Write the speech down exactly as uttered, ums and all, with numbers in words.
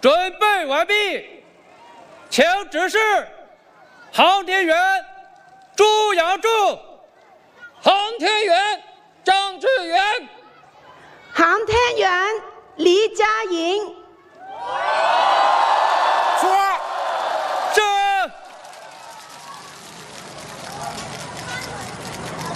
准备完毕，请指示航天员朱养柱、 航天员张志远、 航天员黎佳莹。